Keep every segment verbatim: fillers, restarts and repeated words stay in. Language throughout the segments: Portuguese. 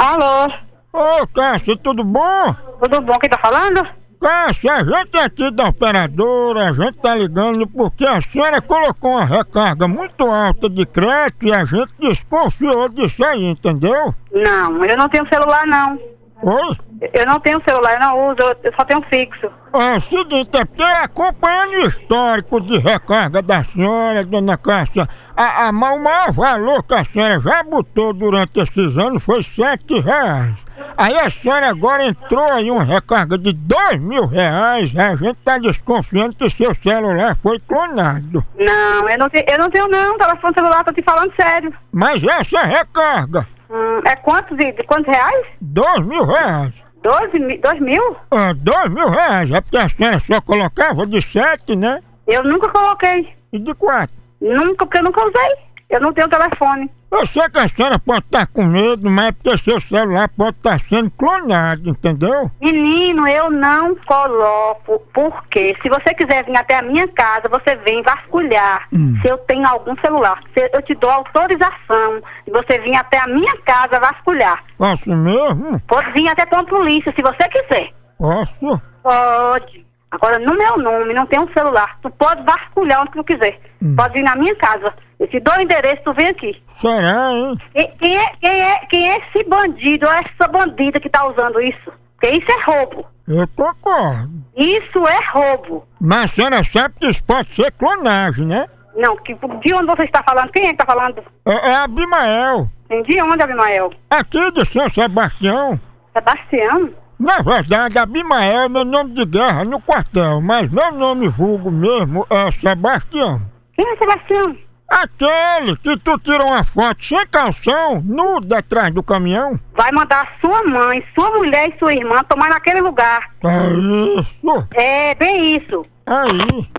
Alô? Ô, Cássia, tudo bom? Tudo bom? Quem tá falando? Cássia, a gente aqui da operadora, a gente tá ligando porque a senhora colocou uma recarga muito alta de crédito e a gente desconfiou disso aí, entendeu? Não, eu não tenho celular não. Oi? Eu não tenho celular, eu não uso, eu só tenho fixo. É o seguinte, é porque acompanhando o histórico de recarga da senhora, dona Cássia, a, a, o maior valor que a senhora já botou durante esses anos foi sete reais. Aí a senhora agora entrou aí uma recarga de dois mil reais, a gente tá desconfiando que seu celular foi clonado. Não, eu não, te, eu não tenho não, telefone celular, tô te falando sério. Mas essa recarga? Hum, é quantos, de quantos reais? Dois mil reais. Doze mil? Dois mil? Ah, dois mil reais, é porque a senhora só colocava de sete, né? Eu nunca coloquei. E de quatro? Nunca, porque eu nunca usei. Eu não tenho telefone. Eu sei que a senhora pode estar com medo, mas é porque seu celular pode estar sendo clonado, entendeu? Menino, eu não coloco, porque se você quiser vir até a minha casa, você vem vasculhar hum. se eu tenho algum celular. Se eu te dou autorização de você vir até a minha casa vasculhar. Posso mesmo? Pode vir até com a polícia, se você quiser. Posso? Pode. Agora, no meu nome, não tem um celular. Tu pode vasculhar onde tu quiser. Hum. Pode vir na minha casa. Eu te dou o endereço, tu vem aqui. Será, hein? Quem, quem, é, quem, é, quem é esse bandido ou essa bandida que tá usando isso? Porque isso é roubo. Eu concordo. Isso é roubo. Mas a senhora sabe que isso pode ser clonagem, né? Não, que, de onde você está falando? Quem é que tá falando? É, é Abimael. De onde, Abimael? Aqui de São Sebastião. Sebastião? Na verdade, Abimael é meu nome de guerra no quartel, mas meu nome vulgo mesmo é Sebastião. Quem é Sebastião? Aquele que tu tira uma foto sem calção, nudo atrás do caminhão. Vai mandar sua mãe, sua mulher e sua irmã tomar naquele lugar. É isso. É, bem isso. Aí.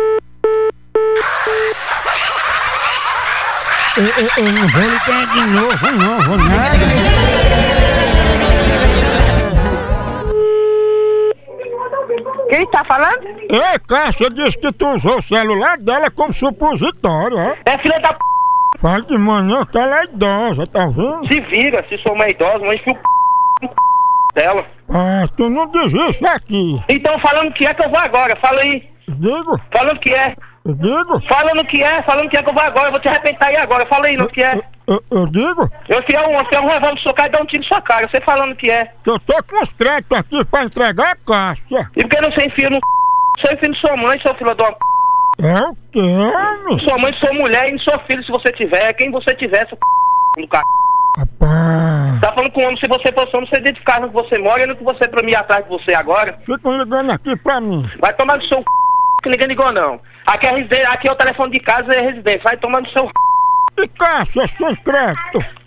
Eu, eu, eu não vou ligar de novo, não, vou nada. Quem tá falando? Ei, Cássia disse que tu usou o celular dela como supositório, ó. É filha da p... Fala de manhã que ela é idosa, tá vendo? Se vira, se sou uma idosa, mas enfia o p... dela. Ah, tu não diz isso aqui. Então falando que é que eu vou agora, fala aí. Digo? Falando que é. Eu digo? Falando que é, falando que é que eu vou agora, eu vou te arrepentar aí agora, fala aí no que é. Eu, eu, eu digo? Eu enfiar um, enfiar um revólver no seu cara e dar um tiro na sua cara, você falando que é. Eu tô com os créditos aqui pra entregar a Cássia. E por que não você enfia no c... Você enfia no sua mãe, seu filho de uma p... É o quê? Sua mãe, sua mulher e no seu filho, se você tiver, quem você tiver, seu p... no c... Rapaz. Tá falando com o homem, se você fosse homem, você identificar no que você mora e no que você pra mim atrás de você agora. Ficam ligando aqui pra mim. Vai tomar no seu c... que ninguém ligou não. Aqui é residência, aqui é o telefone de casa, é residência, vai tomar no seu c... E Cássia, sem crédito?